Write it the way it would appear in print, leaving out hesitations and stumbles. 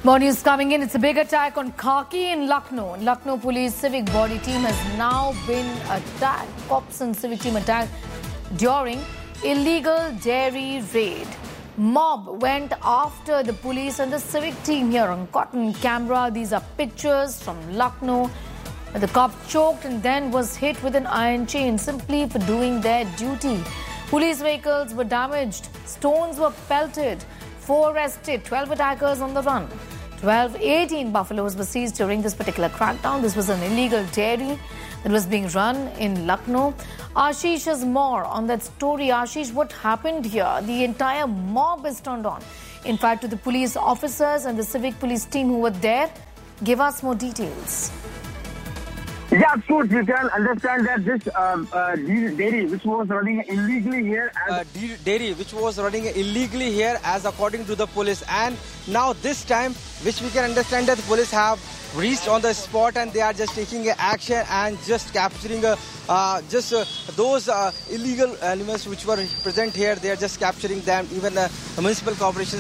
More news coming in. It's a big attack on Khaki in Lucknow. Lucknow police civic body team has now been attacked. Cops and civic team attacked during illegal dairy raid. Mob went after the police and the civic team here on cotton camera. These are pictures from Lucknow. The cop choked and then was hit with an iron chain simply for doing their duty. Police vehicles were damaged. Stones were pelted. 4 arrested, 12 attackers on the run. 18 buffaloes were seized during this particular crackdown. This was an illegal dairy that was being run in Lucknow. Ashish has more on that story. Ashish, what happened here? The entire mob is turned on. In fact, to the police officers and the civic police team who were there, give us more details. Yeah, of course, you can understand that this dairy, which was running illegally here, as according to the police, and now this time, which we can understand that the police have reached on the spot and they are just taking action and just capturing those illegal animals which were present here. They are just capturing them. Even the municipal corporation